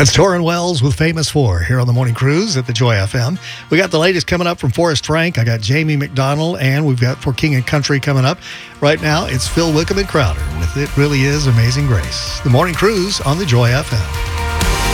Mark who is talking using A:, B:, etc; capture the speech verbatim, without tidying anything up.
A: That's Torrin Wells with Famous For here on the Morning Cruise at the Joy F M. We got the latest coming up from Forrest Frank. I got Jamie McDonald, and we've got For King and Country coming up. Right now, it's Phil Wickham and Crowder with It Really Is Amazing Grace. The Morning Cruise on the Joy F M.